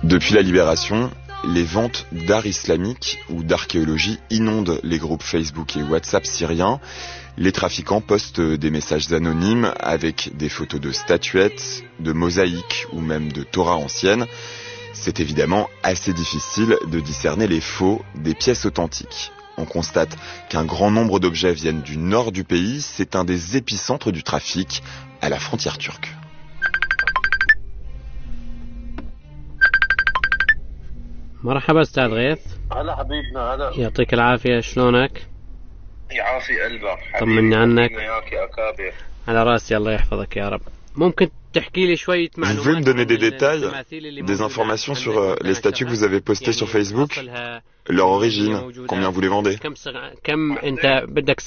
Depuis la libération, les ventes d'art islamique ou d'archéologie inondent les groupes Facebook et WhatsApp syriens. Les trafiquants postent des messages anonymes avec des photos de statuettes, de mosaïques ou même de Torah anciennes. C'est évidemment assez difficile de discerner les faux des pièces authentiques. On constate qu'un grand nombre d'objets viennent du nord du pays. C'est un des épicentres du trafic à la frontière turque. مرحبا استاذ غيث. هلا حبيبنا هلا. يعطيك العافية، شلونك؟ يعافي قلبك. طمني عنك. وياك يا أكابر. على راسي، الله يحفظك يا رب. ممكن تحكي لي شوية معلومات؟ Vous pouvez me donner des détails, des informations sur les statues que vous avez postées sur Facebook, leur origine, combien vous les vendez? كم انت بدك